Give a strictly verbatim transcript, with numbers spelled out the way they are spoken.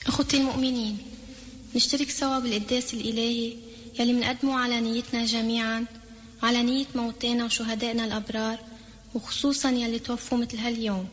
أخوتي المؤمنين، نشترك سوا بالقداس الإلهي يلي منقدمه على نيتنا جميعا، على نية موتانا وشهدائنا الأبرار، وخصوصا يلي توفوا مثل هاليوم.